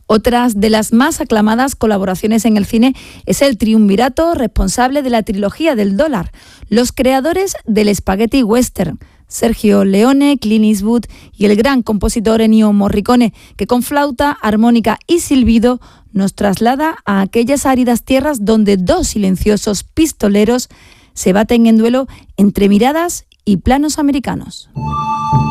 Otras de las más aclamadas colaboraciones en el cine es el triunvirato responsable de la trilogía del dólar, los creadores del spaghetti western, Sergio Leone, Clint Eastwood y el gran compositor Ennio Morricone, que con flauta, armónica y silbido nos traslada a aquellas áridas tierras donde dos silenciosos pistoleros se baten en duelo entre miradas y planos americanos.